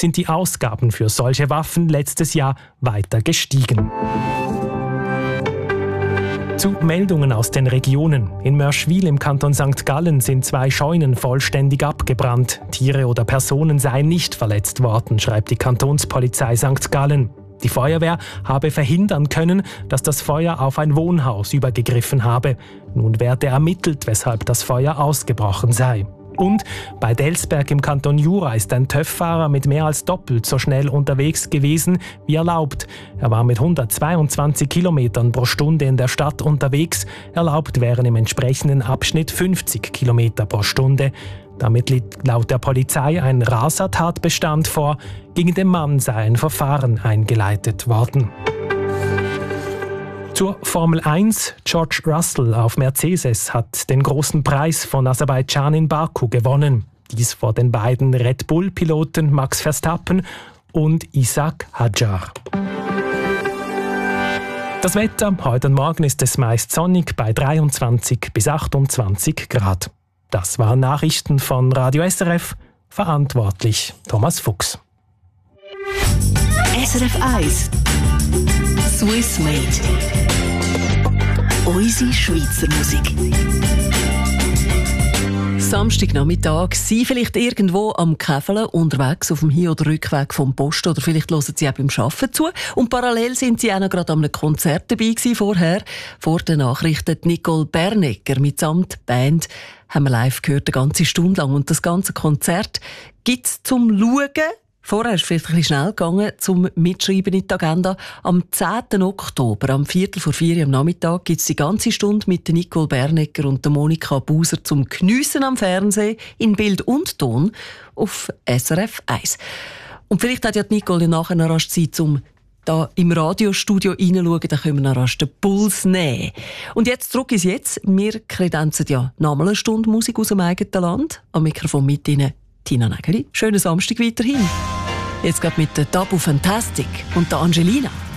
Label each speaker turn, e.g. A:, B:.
A: sind die Ausgaben für solche Waffen letztes Jahr weiter gestiegen. Zu Meldungen aus den Regionen. In Mörschwil im Kanton St. Gallen sind 2 Scheunen vollständig abgebrannt. Tiere oder Personen seien nicht verletzt worden, schreibt die Kantonspolizei St. Gallen. Die Feuerwehr habe verhindern können, dass das Feuer auf ein Wohnhaus übergegriffen habe. Nun werde ermittelt, weshalb das Feuer ausgebrochen sei. Und bei Delsberg im Kanton Jura ist ein TÜV-Fahrer mit mehr als doppelt so schnell unterwegs gewesen wie erlaubt. Er war mit 122 Kilometern pro Stunde in der Stadt unterwegs. Erlaubt wären im entsprechenden Abschnitt 50 Kilometer pro Stunde. Damit liegt laut der Polizei ein Rasertatbestand vor. Gegen den Mann sei ein Verfahren eingeleitet worden. Zur Formel 1. George Russell auf Mercedes hat den großen Preis von Aserbaidschan in Baku gewonnen. Dies vor den beiden Red Bull-Piloten Max Verstappen und Ishaq Hadjar. Das Wetter: Heute und morgen ist es meist sonnig bei 23 bis 28 Grad. Das waren Nachrichten von Radio SRF. Verantwortlich Thomas Fuchs.
B: SRF 1 Swiss Made. Unsere Schweizer Musik. Samstagnachmittag, Sie vielleicht irgendwo am Käfeln unterwegs auf dem Hin- oder Rückweg vom Post, oder vielleicht hören Sie auch beim Arbeiten zu. Und parallel sind Sie auch noch gerade an einem Konzert dabei gewesen vorher. Vor den Nachrichten Nicole Bernecker mitsamt Band haben wir live gehört, eine ganze Stunde lang. Und das ganze Konzert gibt es zum Schauen. Vorher ist es vielleicht ein bisschen schnell gegangen, zum Mitschreiben in die Agenda. Am 10. Oktober, am 3:45 am Nachmittag, gibt es die ganze Stunde mit der Nicole Bernecker und der Monika Buser zum Geniessen am Fernsehen in Bild und Ton auf SRF 1. Und vielleicht hat ja die Nicole nachher noch rasch Zeit, um da im Radiostudio reinzuschauen, dann können wir noch rasch den Puls nehmen. Und jetzt zurück ins Jetzt. Wir kredenzen ja nochmal eine Stunde Musik aus dem eigenen Land. Am Mikrofon mit Ihnen Tina Nägeli. Schönen Samstag weiterhin. Jetzt geht mit der Tabu Fantastic und der Angelina.